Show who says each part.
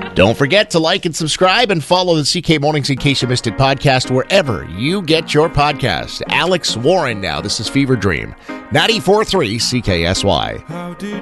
Speaker 1: Don't forget to like and subscribe and follow the CK Mornings in Case You Missed It podcast wherever you get your podcast. Alex Warren now. This is Fever Dream. 94.3 CKSY.